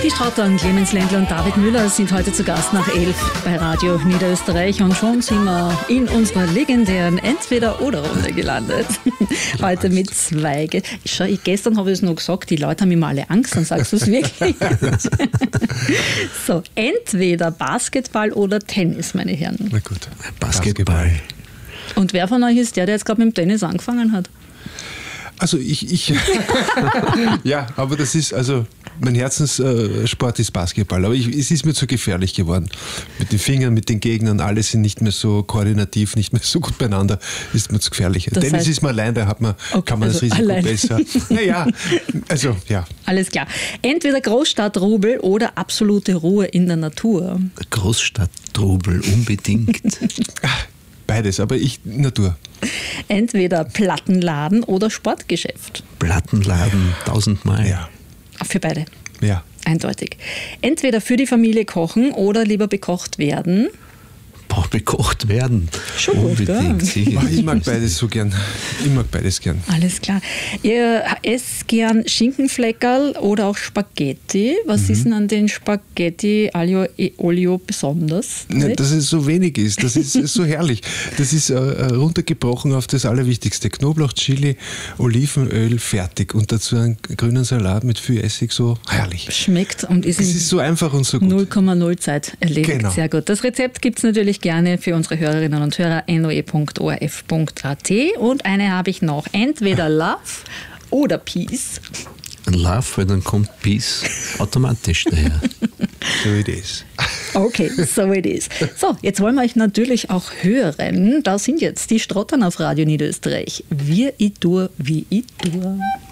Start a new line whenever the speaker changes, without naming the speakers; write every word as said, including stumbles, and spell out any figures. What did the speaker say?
Die Strautern, Clemens Ländler und David Müller sind heute zu Gast nach elf bei Radio Niederösterreich und schon sind wir in unserer legendären Entweder-oder-Runde gelandet. Heute mit zwei. Ge- Schau, ich, gestern habe ich es noch gesagt, die Leute haben immer alle Angst, dann sagst du es wirklich. So, entweder Basketball oder Tennis, meine Herren.
Na gut,
Basketball.
Und wer von euch ist der, der jetzt gerade mit dem Tennis angefangen hat?
Also ich, ich ja, aber das ist, also mein Herzenssport ist Basketball, aber ich, es ist mir zu gefährlich geworden. Mit den Fingern, mit den Gegnern, alle sind nicht mehr so koordinativ, nicht mehr so gut beieinander, ist mir zu gefährlich.
Das
Tennis
heißt,
ist man allein, da hat man,
okay,
kann man
also
das Risiko
allein.
besser. Naja, also ja.
Alles klar. Entweder Großstadtrubel oder absolute Ruhe in der Natur.
Großstadttrubel, unbedingt.
Beides, aber ich Natur.
Entweder Plattenladen oder Sportgeschäft.
Plattenladen, tausendmal.
Ja,
Für beide.
ja.
Eindeutig. Entweder für die Familie kochen oder lieber bekocht werden.
Boah, bekocht werden.
Schon gut,
unbedingt,
gell?
sicher.
Ich mag beides so gern. Ich mag beides gern.
Alles klar. Ihr esst gern Schinkenfleckerl oder auch Spaghetti. Was
Mhm.
ist denn an den Spaghetti Aglio e Olio besonders?
Ne, dass es so wenig ist, das ist so herrlich. Das ist äh, runtergebrochen auf das Allerwichtigste. Knoblauch, Chili, Olivenöl, fertig. Und dazu einen grünen Salat mit viel Essig, so herrlich.
Schmeckt und ist
Es
in
ist so einfach und so gut.
null Komma null Zeit erledigt.
Genau.
Sehr gut. Das Rezept gibt es natürlich gerne für unsere Hörerinnen und Hörer n o e punkt o r f punkt a t. Und eine habe ich noch. Entweder Love oder Peace.
Love, weil dann kommt Peace automatisch daher.
So it is.
Okay, so it is. So, jetzt wollen wir euch natürlich auch hören. Da sind jetzt die Strautern auf Radio Niederösterreich. Wir i dur, wie i dur.